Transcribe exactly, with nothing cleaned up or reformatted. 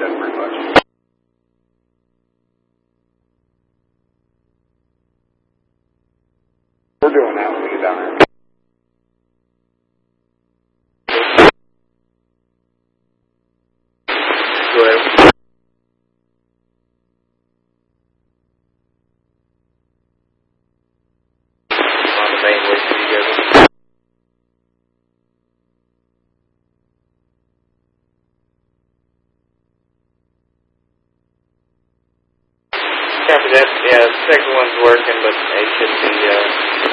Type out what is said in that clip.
guys very much. We're doing that when we get down there. Go ahead. On the main way together. Copy that. Yeah, the second one's working, but they should be, uh,